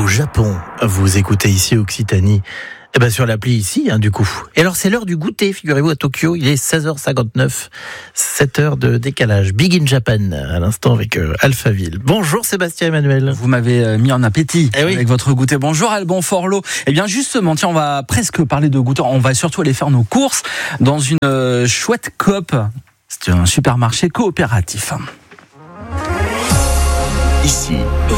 Japon. Vous écoutez ici Occitanie. Sur l'appli ici, du coup. Et alors, c'est l'heure du goûter, figurez-vous, à Tokyo. Il est 16h59, 7h de décalage. Big in Japan, à l'instant, avec Alphaville. Bonjour Sébastien Emmanuel. Vous m'avez mis en appétit oui. Avec votre goûter. Bonjour Alban Forlot. Eh bien, justement, tiens, on va presque parler de goûter. On va surtout aller faire nos courses dans une chouette coop. C'est un supermarché coopératif. Ici,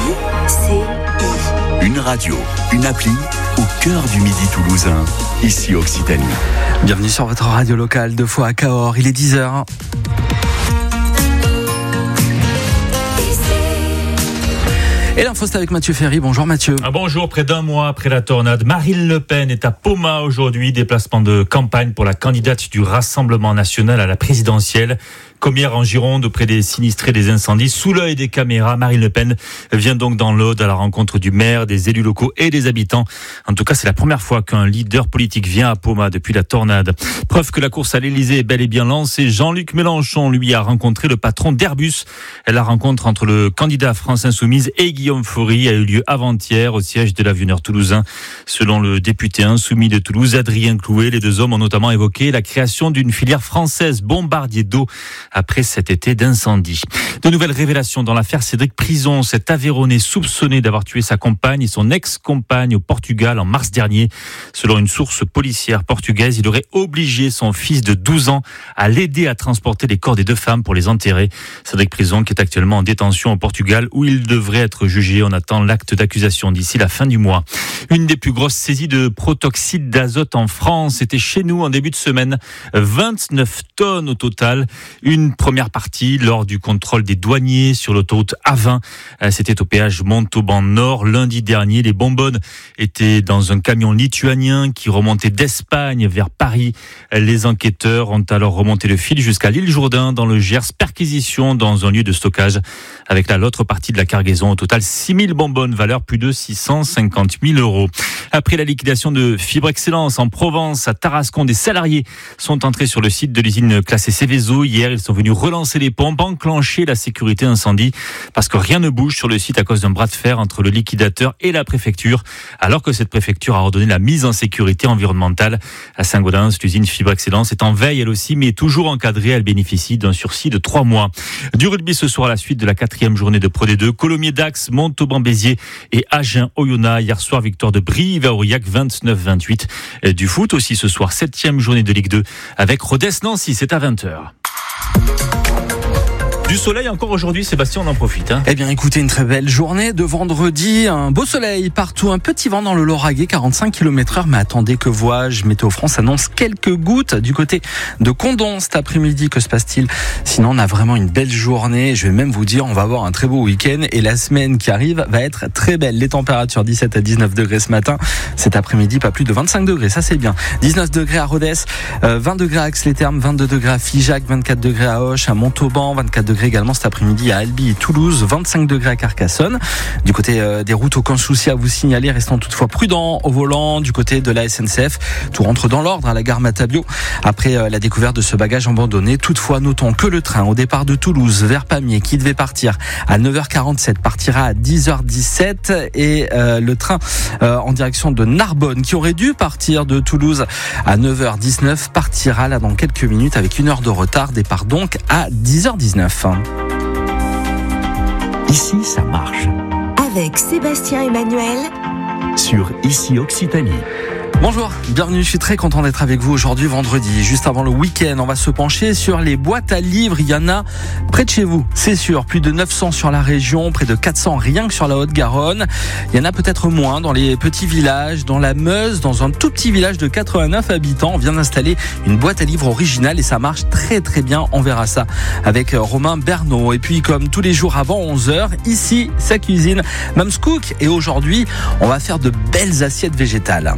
une radio, une appli au cœur du midi toulousain, ici Occitanie. Bienvenue sur votre radio locale de Foix à Cahors, il est 10h. Et l'info, c'est avec Mathieu Ferry. Bonjour Mathieu. Bonjour, près d'un mois après la tornade, Marine Le Pen est à Poma aujourd'hui, déplacement de campagne pour la candidate du Rassemblement national à la présidentielle. Comme hier en Gironde, auprès des sinistrés des incendies, sous l'œil des caméras, Marine Le Pen vient donc dans l'Aude à la rencontre du maire, des élus locaux et des habitants. En tout cas, c'est la première fois qu'un leader politique vient à Poma depuis la tornade. Preuve que la course à l'Élysée est bel et bien lancée. Jean-Luc Mélenchon, lui, a rencontré le patron d'Airbus. La rencontre entre le candidat France Insoumise et Guillaume Faury a eu lieu avant-hier au siège de l'avionneur toulousain. Selon le député insoumis de Toulouse, Adrien Clouet, les deux hommes ont notamment évoqué la création d'une filière française bombardier d'eau après cet été d'incendie. De nouvelles révélations dans l'affaire Cédric Prison, cet Aveyronais soupçonné d'avoir tué sa compagne et son ex-compagne au Portugal en mars dernier. Selon une source policière portugaise, il aurait obligé son fils de 12 ans à l'aider à transporter les corps des deux femmes pour les enterrer. Cédric Prison qui est actuellement en détention au Portugal où il devrait être jugé. On attend l'acte d'accusation d'ici la fin du mois. Une des plus grosses saisies de protoxyde d'azote en France, c'était chez nous en début de semaine. 29 tonnes au total. Une première partie lors du contrôle des douaniers sur l'autoroute A20. C'était au péage Montauban Nord. Lundi dernier, les bonbonnes étaient dans un camion lituanien qui remontait d'Espagne vers Paris. Les enquêteurs ont alors remonté le fil jusqu'à l'île Jourdain dans le Gers. Perquisition dans un lieu de stockage avec l'autre partie de la cargaison. Au total, 6 000 bonbonnes, valeur plus de 650 000 €. Après la liquidation de Fibre Excellence en Provence, à Tarascon, des salariés sont entrés sur le site de l'usine classée Céveso. Hier, ils sont venus relancer les pompes, enclencher la sécurité incendie, parce que rien ne bouge sur le site à cause d'un bras de fer entre le liquidateur et la préfecture, alors que cette préfecture a ordonné la mise en sécurité environnementale. À Saint-Gaudens, l'usine Fibre Excellence est en veille, elle aussi, mais toujours encadrée. Elle bénéficie d'un sursis de 3 mois. Du rugby ce soir à la suite de la 4e journée de Pro D2. Colomiers-Dax, Montauban-Béziers et Agen-Oyonnax. Hier soir, victoire de Brive-à-Aurillac, 29-28. Du foot aussi ce soir, 7e journée de Ligue 2 avec Rodez-Nancy, c'est à 20h. Du soleil encore aujourd'hui, Sébastien, on en profite. Eh bien, écoutez, une très belle journée de vendredi. Un beau soleil partout, un petit vent dans le Lauragais, 45 km/h. Mais attendez, que vois-je? Météo France annonce quelques gouttes du côté de Condom cet après-midi. Que se passe-t-il? Sinon, on a vraiment une belle journée. Je vais même vous dire, on va avoir un très beau week-end. Et la semaine qui arrive va être très belle. Les températures, 17 à 19 degrés ce matin. Cet après-midi, pas plus de 25 degrés. Ça, c'est bien. 19 degrés à Rodez, 20 degrés à Aix-les-Thermes, 22 degrés à Figeac, 24 degrés à Auch, à Montauban, 24 degrés également cet après-midi à Albi et Toulouse, 25 degrés à Carcassonne. Du côté des routes, aucun souci à vous signaler, restons toutefois prudents au volant. Du côté de la SNCF, tout rentre dans l'ordre à la gare Matabio après la découverte de ce bagage abandonné. Toutefois, notons que le train au départ de Toulouse vers Pamiers, qui devait partir à 9h47, partira à 10h17 et le train en direction de Narbonne, qui aurait dû partir de Toulouse à 9h19, partira là dans quelques minutes avec 1 heure de retard. Départ donc à 10h19. Ici, ça marche. Avec Sébastien Emmanuel Sur Ici Occitanie. Bonjour, bienvenue, je suis très content d'être avec vous aujourd'hui vendredi. Juste avant le week-end, on va se pencher sur les boîtes à livres. Il y en a près de chez vous, c'est sûr. Plus de 900 sur la région, près de 400 rien que sur la Haute-Garonne. Il y en a peut-être moins dans les petits villages, dans la Meuse, dans un tout petit village de 89 habitants. On vient d'installer une boîte à livres originale et ça marche très très bien. On verra ça avec Romain Bernot. Et puis comme tous les jours avant 11h, ici, sa cuisine Mam's Cook. Et aujourd'hui, on va faire de belles assiettes végétales.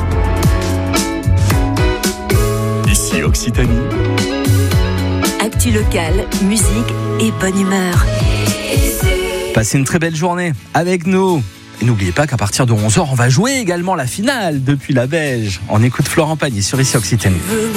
Ici Occitanie. Actu locale, musique et bonne humeur. Passez une très belle journée avec nous. Et n'oubliez pas qu'à partir de 11h, on va jouer également la finale depuis la Beige. On écoute Florent Pagny sur Ici Occitanie.